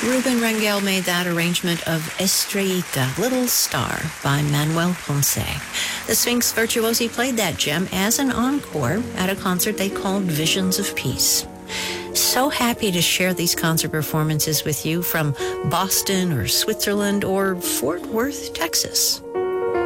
Ruben Rangel made that arrangement of Estrellita, Little Star, by Manuel Ponce. The Sphinx Virtuosi played that gem as an encore at a concert they called Visions of Peace. So happy to share these concert performances with you from Boston or Switzerland or Fort Worth, Texas.